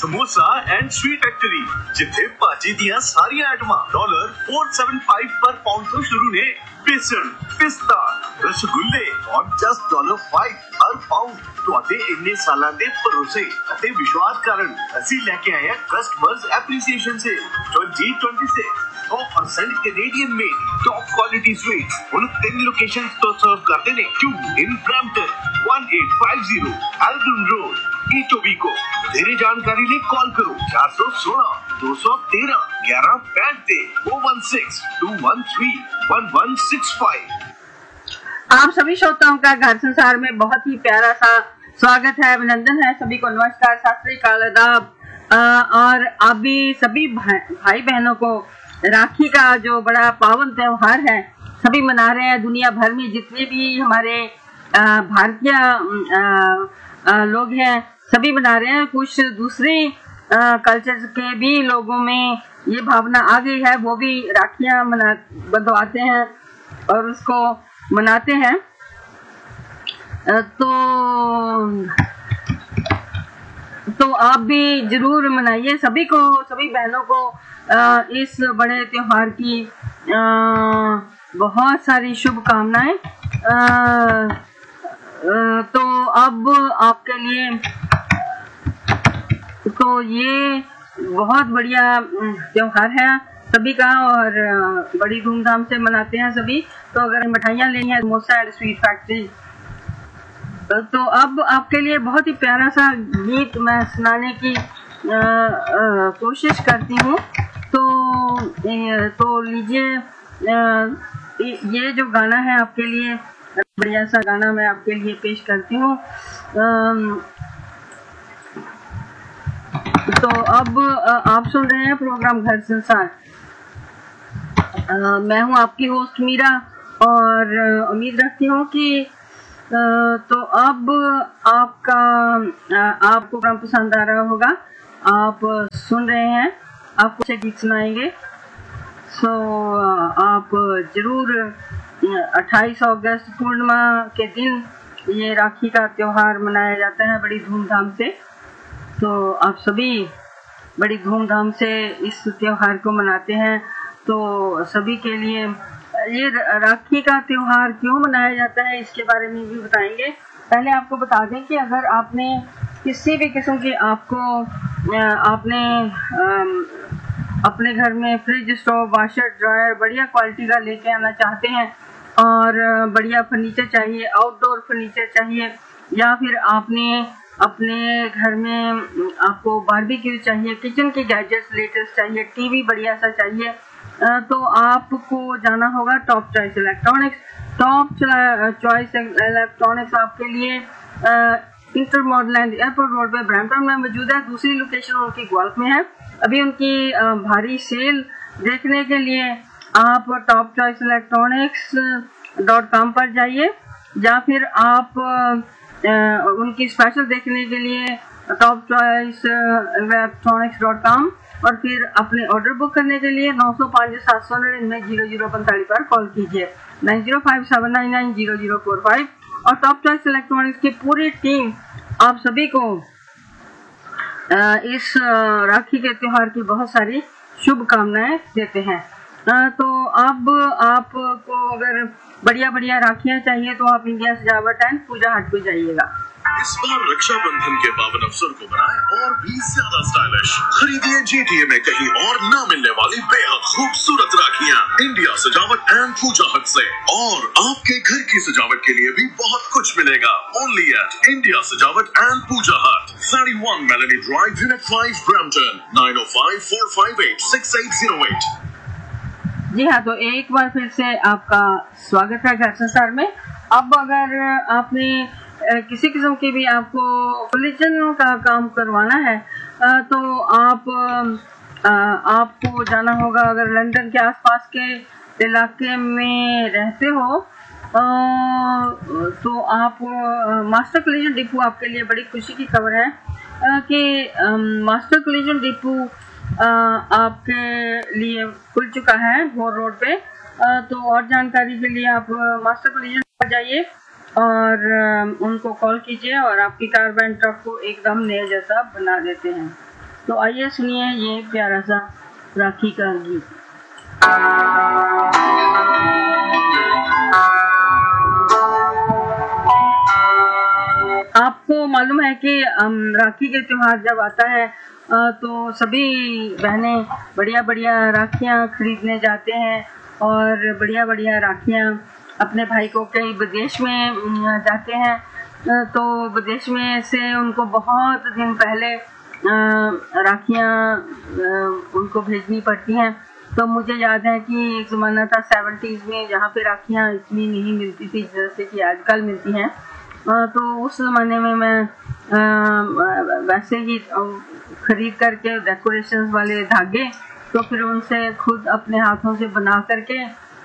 Samosa and sweet factory जिथे भाजी दियां सारियां आइटमां $475 पर पाउंड तो शुरू ने। बेसन, पिस्ता, रसगुल्ले और just $5 हर पाउंड। ਤੁਹਾਡੇ ਇੰਨੇ ਸਾਲਾਂ ਦੇ ਭਰੋਸੇ ਅਤੇ ਵਿਸ਼ਵਾਸ ਕਾਰਨ ਅਸੀਂ ਲੈ ਕੇ ਆਏ ਹਾਂ ਕਸਟਮਰਸ ਐਪਰੀਸੀਏਸ਼ਨ से 2026 100% Canadian made top quality sweet उन 3 लोकेशंस तो सर्व करते ने 2 इन ब्रैम्पटन 1850 एल्डन रोड ईटोबिको। तेरी जानकारी लिए कॉल करो 416 213 1165 416 213 1165। आप सभी श्रोताओं का घर संसार में बहुत ही प्यारा सा स्वागत है, अभिनंदन है। सभी को नमस्कार, सत श्री अकाल, आदाब। और अभी सभी भाई बहनों को राखी का जो बड़ा पावन त्योहार है सभी मना रहे हैं। दुनिया भर में जितने भी हमारे भारतीय लोग हैं सभी मना रहे हैं। कुछ दूसरे कल्चर के भी लोगों में ये भावना आ गई है, वो भी राखियां बंधवाते हैं और उसको मनाते हैं। तो आप भी जरूर मनाइए। सभी बहनों को इस बड़े त्योहार की बहुत सारी शुभकामनाएं। तो अब आपके लिए तो ये बहुत बढ़िया त्योहार है सभी का और बड़ी धूमधाम से मनाते हैं सभी। तो अगर मिठाइयाँ लेनी है समोसा एंड स्वीट फैक्ट्री। तो अब आपके लिए बहुत ही प्यारा सा गीत मैं सुनाने की कोशिश करती हूँ। तो लीजिए, ये जो गाना है आपके लिए बढ़िया सा गाना मैं आपके लिए पेश करती हूँ। तो अब आप सुन रहे हैं प्रोग्राम घर संसार। मैं हूँ आपकी होस्ट मीरा और उम्मीद रखती हूँ कि तो अब आपको प्रोग्राम पसंद आ रहा होगा। आप सुन रहे हैं, आपको से गीत सुनाएंगे। आप जरूर 28 अगस्त पूर्णिमा के दिन ये राखी का त्योहार मनाया जाता है बड़ी धूमधाम से। तो आप सभी बड़ी धूमधाम से इस त्योहार को मनाते हैं। तो सभी के लिए ये राखी का त्योहार क्यों मनाया जाता है इसके बारे में भी बताएंगे। पहले आपको बता दें कि अगर आपने किसी भी किस्म की आपने अपने घर में फ्रिज, स्टोव, वाशर, ड्रायर बढ़िया क्वालिटी का लेके आना चाहते हैं और बढ़िया फर्नीचर चाहिए, आउटडोर फर्नीचर चाहिए, या फिर आपने अपने घर में आपको बारबेक्यू चाहिए, किचन के गैजेट्स लेटेस्ट चाहिए, टीवी बढ़िया सा चाहिए, तो आपको जाना होगा top choice electronics. Top choice electronics आपके लिए इंटर मॉडलैंड एयरपोर्ट रोड पे ब्रैम्पटन में मौजूद है। दूसरी लोकेशन उनकी ग्वाल्फ में है। अभी उनकी भारी सेल देखने के लिए आप टॉप चॉइस electronics.com पर जाइए, या फिर आप उनकी स्पेशल देखने के लिए टॉप चॉइस electronics.com और फिर अपने ऑर्डर बुक करने के लिए 905-799-0045 पर कॉल कीजिए 9057990045। और टॉप चॉइस इलेक्ट्रॉनिक्स की पूरी टीम आप सभी को इस राखी के त्योहार की बहुत सारी शुभकामनाएं देते हैं। तो अब आपको अगर बढ़िया राखियां चाहिए तो आप इंडिया सजावट एंड पूजा हट पे जाइएगा। इस बार रक्षाबंधन के पावन अवसर को बनाए और भी ज्यादा स्टाइलिश। खरीदिए जीटीए में कहीं और न मिलने वाली बेहद खूबसूरत राखियां इंडिया सजावट एंड पूजा हट से। और आपके घर की सजावट के लिए भी बहुत कुछ मिलेगा ओनली एट इंडिया सजावट एंड पूजा हट, 31 मेलेनी ड्राइव, यूनिट 5, ब्रैम्पटन, 9054586808। जी हाँ, तो एक बार फिर से आपका स्वागत है घर संसार में। अब अगर आपने किसी किस्म की भी आपको कोलिजन का काम करवाना है तो आपको जाना होगा। अगर लंदन के आसपास के इलाके में रहते हो तो आप मास्टर कोलिजन डिपो, आपके लिए बड़ी खुशी की खबर है कि मास्टर कोलिजन डिपो आपके लिए खुल चुका है घोर रोड पे। तो और जानकारी के लिए आप मास्टर कोलिजन पर जाइए और उनको कॉल कीजिए और आपकी कार वैन ट्रक को एकदम नए जैसा बना देते हैं। तो आइए सुनिए ये प्यारा सा राखी का गीत। आपको मालूम है कि राखी के त्योहार जब आता है तो सभी बहनें बढ़िया बढ़िया राखियाँ खरीदने जाते हैं और बढ़िया बढ़िया राखियाँ अपने भाई को कई विदेश में जाते हैं तो विदेश में से उनको बहुत दिन पहले राखियाँ उनको भेजनी पड़ती हैं। तो मुझे याद है कि एक ज़माना था 70s में जहाँ पे राखियाँ इतनी नहीं मिलती थी जैसे कि आजकल मिलती हैं। तो उस ज़माने में मैं वैसे ही खरीद करके डेकोरेशंस वाले धागे तो फिर उनसे खुद अपने हाथों से बना करके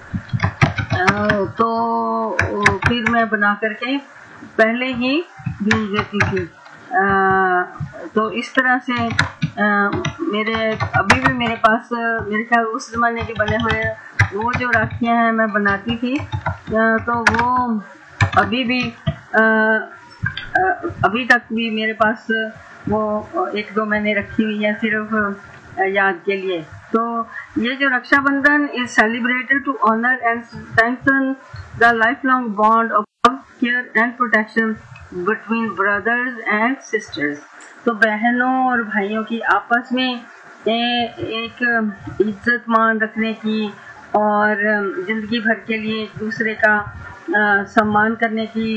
तो फिर मैं बना करके पहले ही भेज देती थी। तो इस तरह से मेरे अभी भी मेरे पास मेरे ख्याल उस ज़माने के बने हुए वो जो राखियाँ हैं मैं बनाती थी तो वो अभी तक भी मेरे पास वो एक दो मैंने रखी हुई है सिर्फ याद के लिए। तो ये जो Rakshabandhan is celebrated to honour and strengthen the life long bond of love, care and protection between brothers and sisters. तो बहनों और भाइयों की आपस में एक इज्जत मान रखने की और जिंदगी भर के लिए एक दूसरे का सम्मान करने की,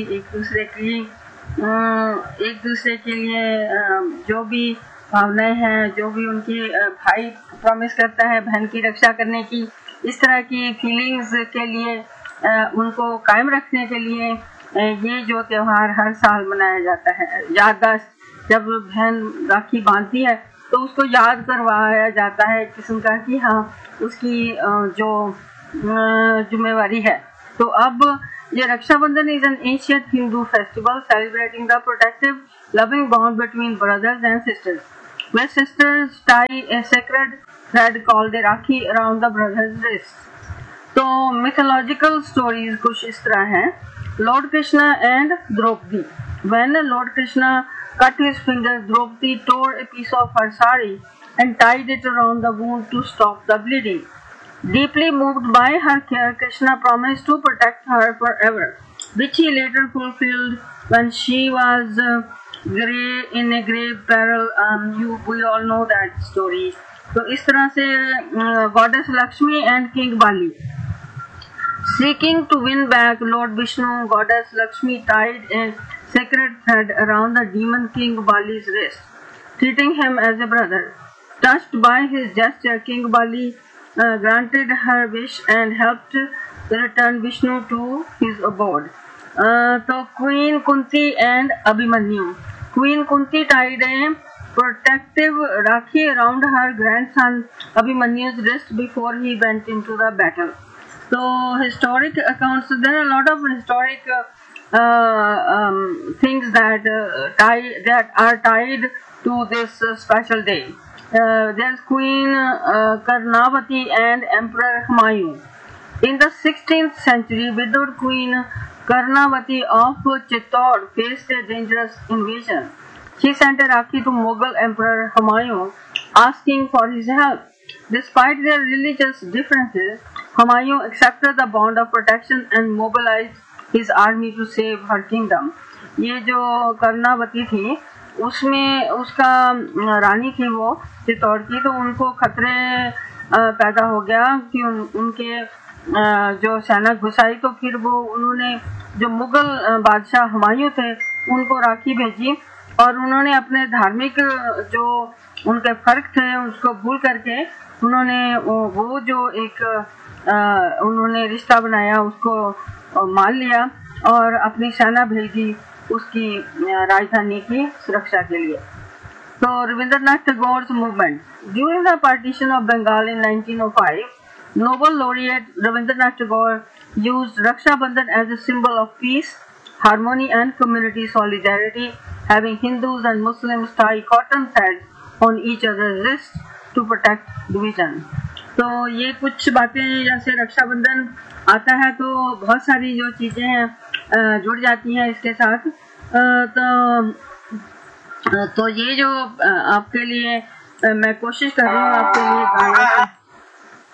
एक दूसरे के लिए जो भी भावनाएं हैं, जो भी उनकी भाई प्रॉमिस करता है बहन की रक्षा करने की, इस तरह की फीलिंग्स के लिए उनको कायम रखने के लिए ये जो त्योहार हर साल मनाया जाता है। याददाश्त जब बहन राखी बांधती है तो उसको याद करवाया जाता है किस्म का कि हाँ उसकी जो जिम्मेवारी है। तो अब ये Rakshabandhan is an ancient Hindu festival celebrating the protective loving bond between brothers and sisters, where sisters tie a sacred thread called the Rakhi around the brother's wrist. तो mythological stories कुछ इस तरह हैं। Lord Krishna and Draupadi. When Lord Krishna cut his finger, Draupadi tore a piece of her sari and tied it around the wound to stop the bleeding. Deeply moved by her care, Krishna promised to protect her forever, which he later fulfilled when she was in a grave peril. We all know that story. तो इस तरह से goddess Lakshmi and King Bali, seeking to win back Lord Vishnu, goddess Lakshmi tied a sacred thread around the demon King Bali's wrist, treating him as a brother. Touched by his gesture, King Bali granted her wish and helped return Vishnu to his abode. So Queen Kunti and Abhimanyu. Queen Kunti tied a protective Rakhi around her grandson Abhimanyu's wrist before he went into the battle. So historic accounts, there are a lot of historic things that are tied to this special day. There's Queen Karnavati and Emperor Humayun. In the 16th century, widowed Queen Karnavati of Chittor faced a dangerous invasion. She sent a Rakhi to Mughal Emperor Humayun asking for his help. Despite their religious differences, Humayun accepted the bond of protection and mobilized his army to save her kingdom. ये जो कर्णावती थी उसमें उसका रानी थी वो चित्तौड़ की, तो उनको खतरे पैदा हो गया कि उनके जो सेना घुसाई, तो फिर वो उन्होंने जो मुगल बादशाह हुमायूं थे उनको राखी भेजी और उन्होंने अपने धार्मिक जो उनके फर्क थे उसको भूल करके उन्होंने वो जो एक उन्होंने रिश्ता बनाया उसको मान लिया और अपनी सेना भेजी उसकी राजधानी की सुरक्षा के लिए। तो Rabindranath टैगोर's movement during the partition of Bengal in 1905, Nobel laureate Rabindranath Tagore used Raksha Bandhan as a symbol of peace, harmony and community solidarity, having Hindus and Muslims tie cotton threads on each other's wrists to protect division. तो ये कुछ बातें जैसे रक्षाबंधन आता है तो बहुत सारी जो चीज़ें हैं जुड़ जाती हैं इसके साथ। तो ये जो आपके लिए मैं कोशिश कर रही हूँ आपके लिए गाना